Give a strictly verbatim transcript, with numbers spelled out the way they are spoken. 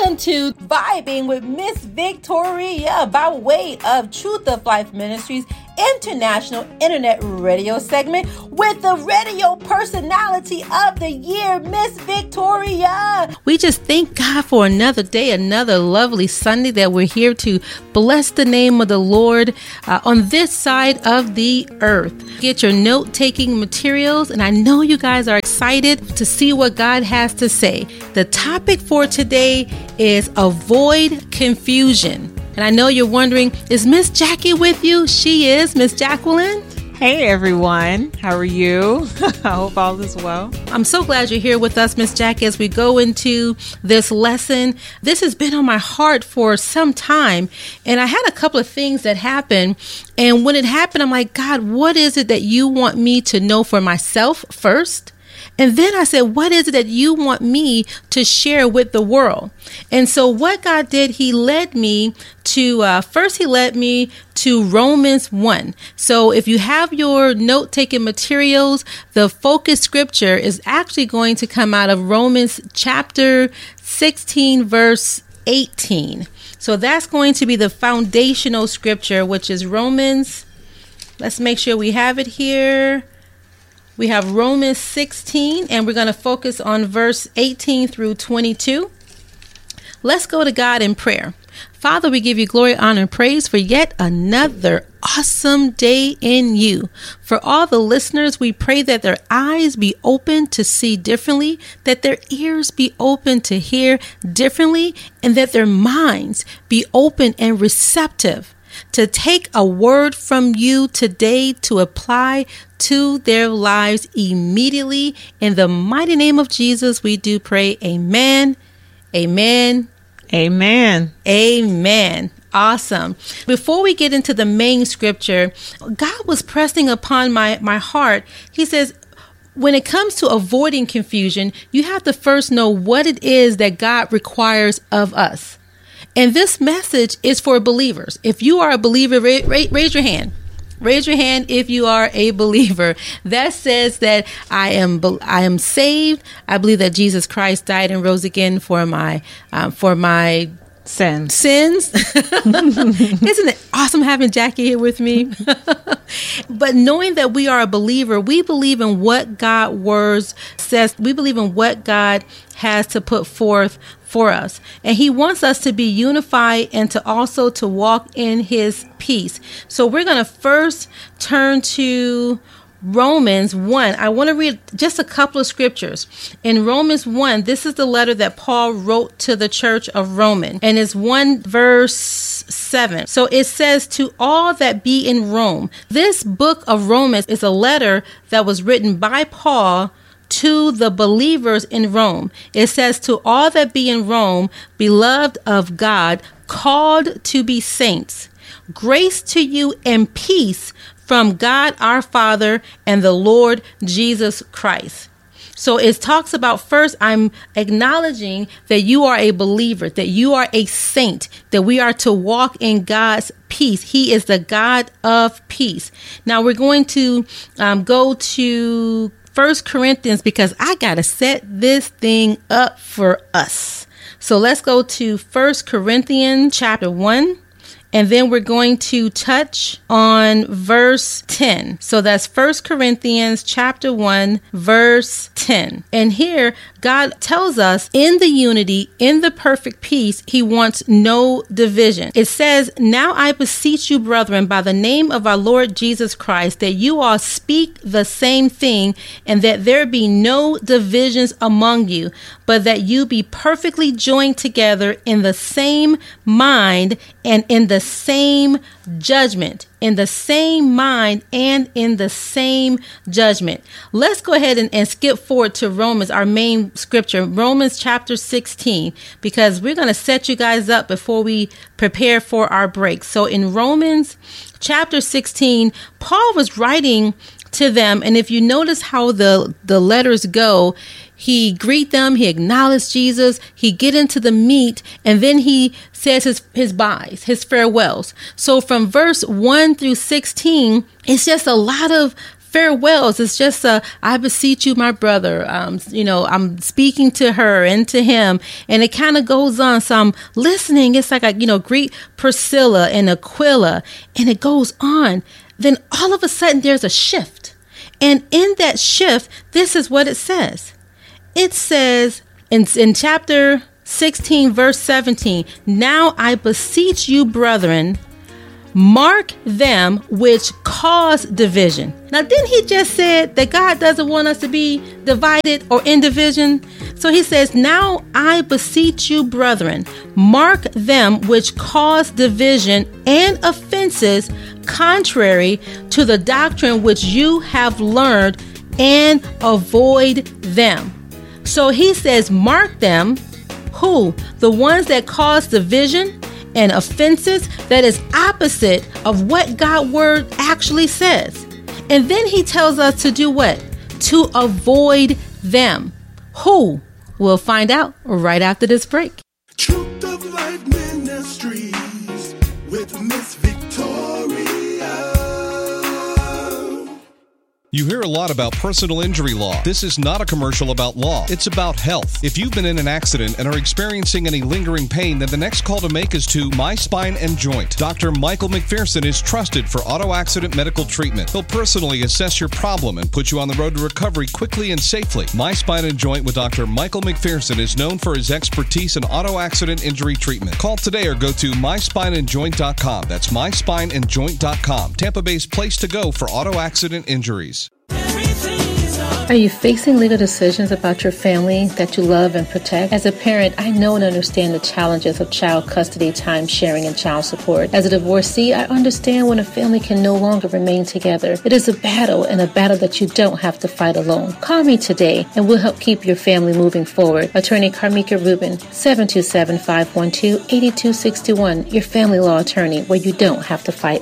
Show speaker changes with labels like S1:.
S1: on to Vibing with Miss Victoria by way of Truth of Life Ministries International Internet Radio segment with the radio personality of the year, Miss Victoria. We just thank God for another day, another lovely Sunday that we're here to bless the name of the Lord uh, on this side of the earth. Get your note-taking materials, and I know you guys are excited to see what God has to say. The topic for today is avoid confusion. And I know you're wondering, is Miss Jackie with you? She is, Miss Jacqueline.
S2: Hey everyone, how are you? I hope all is well.
S1: I'm so glad you're here with us, Miss Jackie, as we go into this lesson. This has been on my heart for some time, and I had a couple of things that happened. And when it happened, I'm like, God, what is it that you want me to know for myself first? And then I said, what is it that you want me to share with the world? And so what God did, he led me to, uh, first he led me to Romans one. So if you have your note-taking materials, the focus scripture is actually going to come out of Romans chapter sixteen, verse eighteen. So that's going to be the foundational scripture, which is Romans. Let's make sure we have it here. We have Romans sixteen, and we're going to focus on verse eighteen through twenty-two. Let's go to God in prayer. Father, we give you glory, honor, and praise for yet another awesome day in you. For all the listeners, we pray that their eyes be open to see differently, that their ears be open to hear differently, and that their minds be open and receptive to take a word from you today to apply to their lives immediately. In the mighty name of Jesus, we do pray. Amen. Amen.
S2: Amen.
S1: Amen. Awesome. Before we get into the main scripture, God was pressing upon my, my heart. He says, when it comes to avoiding confusion, you have to first know what it is that God requires of us. And this message is for believers. If you are a believer, ra- ra- raise your hand. Raise your hand if you are a believer. That says that I am I am saved. I believe that Jesus Christ died and rose again for my um, for my
S2: sins.
S1: Sins. Isn't it awesome having Jackie here with me? But knowing that we are a believer, we believe in what God's words says. We believe in what God has to put forth for us. And he wants us to be unified and to also to walk in his peace. So we're going to first turn to Romans one. I want to read just a couple of scriptures. In Romans one, this is the letter that Paul wrote to the church of Rome, and it's one verse seven. So it says, to all that be in Rome. This book of Romans is a letter that was written by Paul to the believers in Rome. It says, to all that be in Rome, beloved of God, called to be saints, grace to you and peace from God our Father and the Lord Jesus Christ. So it talks about, first, I'm acknowledging that you are a believer, that you are a saint, that we are to walk in God's peace. He is the God of peace. Now we're going to um, go to First Corinthians, because I got to set this thing up for us. So let's go to First Corinthians chapter one. And then we're going to touch on verse ten. So that's First Corinthians chapter one, verse ten. And here God tells us in the unity, in the perfect peace, he wants no division. It says, now I beseech you, brethren, by the name of our Lord Jesus Christ, that you all speak the same thing, and that there be no divisions among you, but that you be perfectly joined together in the same mind and in the same judgment. In the same mind and in the same judgment. Let's go ahead and, and skip forward to Romans, our main scripture, Romans chapter sixteen, because we're going to set you guys up before we prepare for our break. So in Romans chapter sixteen, Paul was writing to them. And if you notice how the, the letters go, he greet them, he acknowledged Jesus, he get into the meat, and then he says his, his byes, his farewells. So from verse one through sixteen, it's just a lot of farewells. It's just a, I beseech you, my brother. Um, you know, I'm speaking to her and to him, and it kind of goes on. So I'm listening. It's like, I, you know, greet Priscilla and Aquila, and it goes on. Then all of a sudden there's a shift. And in that shift, this is what it says. It says in, in chapter sixteen, verse seventeen, now I beseech you, brethren, mark them which cause division. Now, didn't he just said that God doesn't want us to be divided or in division? So he says, now I beseech you, brethren, mark them which cause division and offenses contrary to the doctrine which you have learned, and avoid them. So he says, mark them. Who? The ones that cause division and offenses, that is opposite of what God's word actually says. And then he tells us to do what? To avoid them. Who? We'll find out right after this break.
S3: Truth of Life Ministries with Miss Victoria.
S4: You hear a lot about personal injury law. This is not a commercial about law. It's about health. If you've been in an accident and are experiencing any lingering pain, then the next call to make is to My Spine and Joint. Doctor Michael McPherson is trusted for auto accident medical treatment. He'll personally assess your problem and put you on the road to recovery quickly and safely. My Spine and Joint with Doctor Michael McPherson is known for his expertise in auto accident injury treatment. Call today or go to my spine and joint dot com. That's my spine and joint dot com. Tampa Bay's place to go for auto accident injuries.
S5: Are you facing legal decisions about your family that you love and protect? As a parent, I know and understand the challenges of child custody, time sharing, and child support. As a divorcee, I understand when a family can no longer remain together. It is a battle, and a battle that you don't have to fight alone. Call me today, and we'll help keep your family moving forward. Attorney Carmika Rubin, seven two seven, five one two, eight two six one, your family law attorney, where you don't have to fight